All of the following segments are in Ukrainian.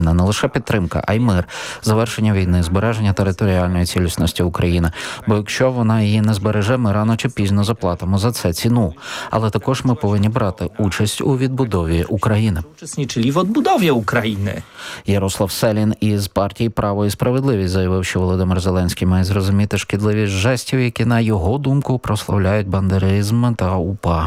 Не лише підтримка, а й мир, завершення війни, збереження територіальної цілісності України. Бо якщо вона її не збереже, ми рано чи пізно заплатимо за це ціну. Але також ми повинні брати участь у відбудові України. Uczestniczyli w odbudowie Ukrainy. Ярослав Селін із партії «Право і справедливість» заявив, що Володимир Зеленський має зрозуміти шкідливість жестів, які, на його думку, прославляють бандеризм та УПА.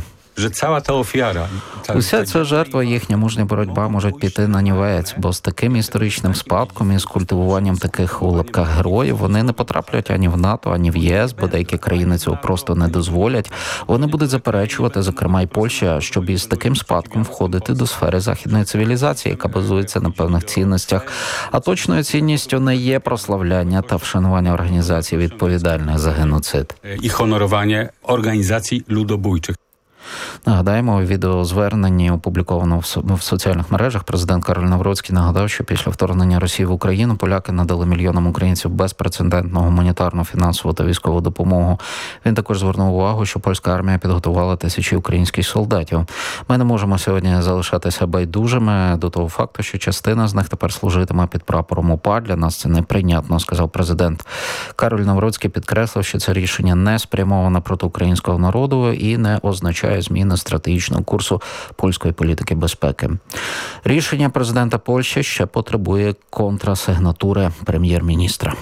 Уся ця жертва, їхня мужня боротьба можуть піти на нівець, бо з таким історичним спадком і з культивуванням таких у лапках героїв вони не потраплять ані в НАТО, ані в ЄС, бо деякі країни цього просто не дозволять. Вони будуть заперечувати, зокрема й Польща, щоб із таким спадком входити до сфери західної цивілізації, яка базується на певних цінностях. А точною цінністю не є прославляння та вшанування організацій, відповідальних за геноцид. І honorowanie організацій людобójczych. Нагадаємо, у відеозверненні, опублікованому в соціальних мережах, президент Кароль Навроцький нагадав, що після вторгнення Росії в Україну поляки надали мільйонам українців безпрецедентну гуманітарну, фінансову та військову допомогу. Він також звернув увагу, що польська армія підготувала тисячі українських солдатів. Ми не можемо сьогодні залишатися байдужими до того факту, що частина з них тепер служитиме під прапором УПА. Для нас це неприйнятно, сказав президент. Кароль Навроцький підкреслив, що це рішення не спрямоване проти українського народу і не означає зміни стратегічного курсу польської політики безпеки. Рішення президента Польщі ще потребує контрасигнатури прем'єр-міністра.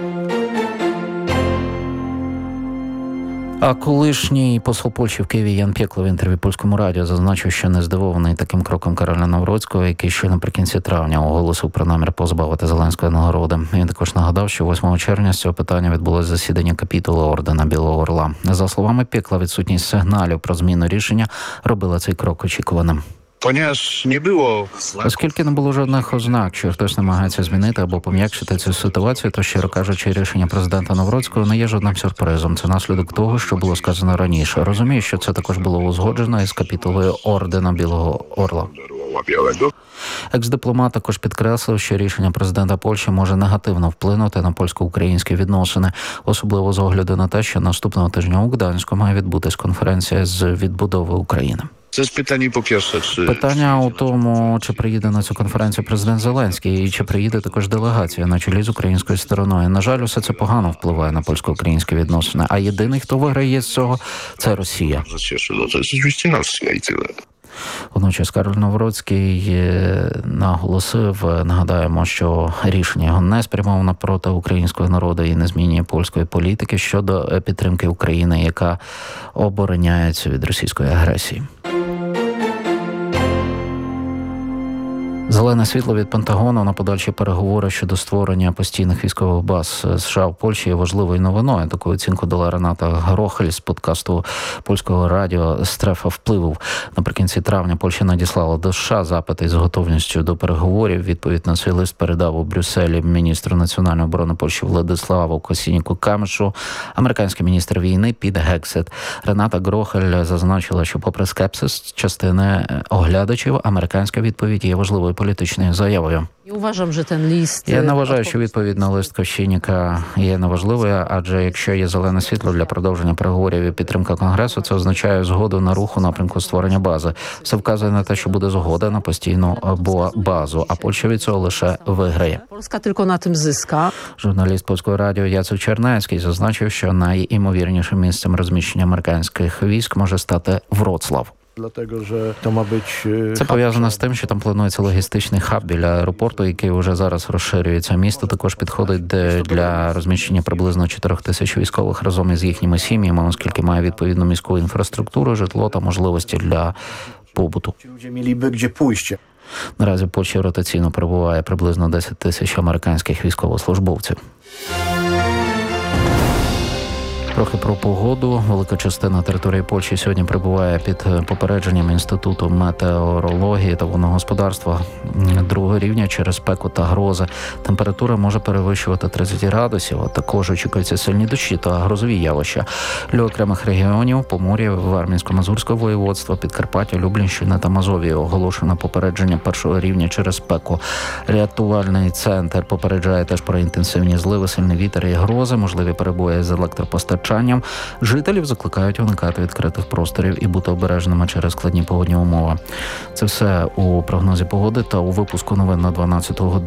А колишній посол Польщі в Києві Ян Пєкло в інтерв'ю Польському радіо зазначив, що не здивований таким кроком Кароля Навроцького, який ще наприкінці травня оголосив про намір позбавити Зеленської нагороди. Він також нагадав, що 8 червня з цього питання відбулося засідання капітулу ордена Білого Орла. За словами Пєкла, відсутність сигналів про зміну рішення робила цей крок очікуваним. Оскільки не було жодних ознак, що хтось намагається змінити або пом'якшити цю ситуацію, то, щиро кажучи, рішення президента Навроцького не є жодним сюрпризом. Це наслідок того, що було сказано раніше. Розумію, що це також було узгоджено із капітулою ордена Білого Орла. Екс-дипломат також підкреслив, що рішення президента Польщі може негативно вплинути на польсько-українські відносини, особливо з огляду на те, що наступного тижня у Гданську має відбутись конференція з відбудови України. Це ж питання, по-перше, питання у тому, чи приїде на цю конференцію президент Зеленський і чи приїде також делегація на чолі з українською стороною. На жаль, усе це погано впливає на польсько-українські відносини. А єдиний, хто виграє з цього, це Росія. Водночас Кароль Навроцький наголосив, нагадаємо, що рішення його не спрямовано проти українського народу і не змінює польської політики щодо підтримки України, яка обороняється від російської агресії. Зелене світло від Пентагону на подальші переговори щодо створення постійних військових баз США в Польщі є важливою новиною. Таку оцінку дала Рената Грохель з подкасту польського радіо «Стрефа впливу». Наприкінці травня Польща надіслала до США запити з готовністю до переговорів. Відповідь на цей лист передав у Брюсселі міністру національної оборони Польщі Владиславу Косініку-Камешу, американський міністр війни Піт Гексет. Рената Грохель зазначила, що попри скепсис частини оглядачів, американська відповідь є важливою політичною заявою. Я не вважаю, що відповідь на лист Косініка є неважливою, адже якщо є зелене світло для продовження переговорів і підтримка Конгресу, це означає згоду на рух у напрямку створення бази. Все вказує на те, що буде згода на постійну базу, а Польща від цього лише виграє. Польська тільки на тим зиска. Журналіст Польського радіо Яцек Чернецький зазначив, що найімовірнішим місцем розміщення американських військ може стати Вроцлав. Це пов'язано з тим, що там планується логістичний хаб біля аеропорту, який вже зараз розширюється. Місто також підходить для розміщення приблизно 4 тисяч військових разом із їхніми сім'ями, оскільки має відповідну міську інфраструктуру, житло та можливості для побуту. Наразі в Польщі ротаційно перебуває приблизно 10 тисяч американських військовослужбовців. Трохи про погоду. Велика частина території Польщі сьогодні перебуває під попередженням Інституту метеорології та водногосподарства 2 рівня через спеку та грози. Температура може перевищувати 30 градусів, а також очікуються сильні дощі та грозові явища. Для окремих регіонів Помор'я, Вармінсько-Мазурське воєводство, Підкарпаття, Люблінщина та Мазовія оголошено попередження 1 рівня через спеку. Рятувальний центр попереджає теж про інтенсивні зливи, сильний вітер і грози, можливі перебої з електропостачанням навчанням. Жителів закликають уникати відкритих просторів і бути обережними через складні погодні умови. Це все у прогнозі погоди та у випуску новин на 12 годину.